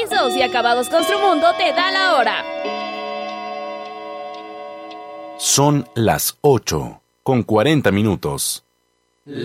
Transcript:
Pisos y Acabados Construmundo te da la hora. Son las 8:40.